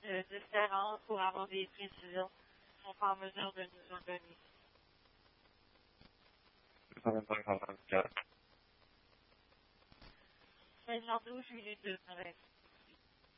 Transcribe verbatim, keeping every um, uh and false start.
euh, différentes pour avoir des précisions. Ils sont pas en mesure de nous en donner. deux cent vingt-cinq, cent vingt-quatre. C'est le genre d'où je suis les deux, pareil.